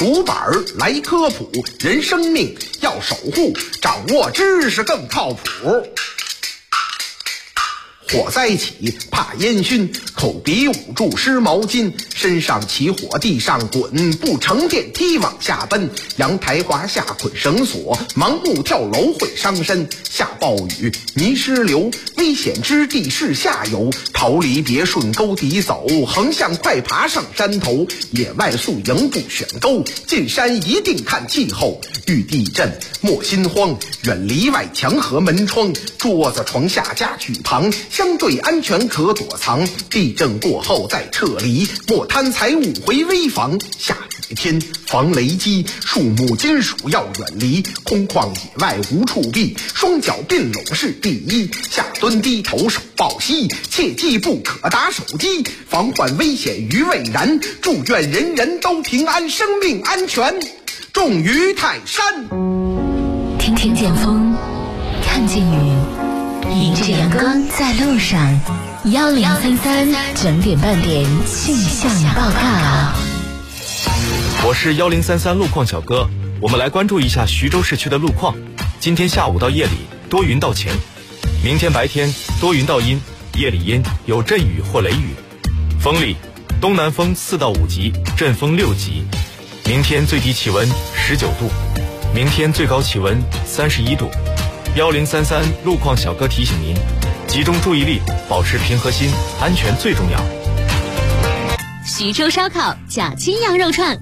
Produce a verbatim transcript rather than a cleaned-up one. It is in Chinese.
竹板来科普，人生命要守护，掌握知识更靠谱。火灾起怕烟熏，口鼻捂住湿毛巾，身上起火地上滚，不乘电梯往下奔，阳台滑下捆绳索，盲目跳楼会伤身，下暴雨泥石流，危险之地是下游，逃离别顺沟底走，横向快爬上山头，野外宿营不选沟，进山一定看气候，遇地震莫心慌，远离外墙和门窗，桌子床下家具旁，相对安全可躲藏，地震过后再撤离，莫贪财物回危房。下雨天防雷击，树木金属要远离，空旷野外无处避，双脚并拢是第一，下蹲低头手抱膝，切记不可打手机，防患危险于未然，祝愿人人都平安，生命安全重于泰山。 听听见风，看见雨，迎着阳光在路上。幺零三三整点半点气象报告。 我是幺零三三路况小哥，我们来关注一下徐州市区的路况。今天下午到夜里多云到晴，明天白天多云到阴，夜里阴，有阵雨或雷雨。风力东南风四到五级，阵风六级。明天最低气温十九度，明天最高气温三十一度。幺零三三路况小哥提醒您，集中注意力，保持平和心，安全最重要。 徐州烧烤假期羊肉串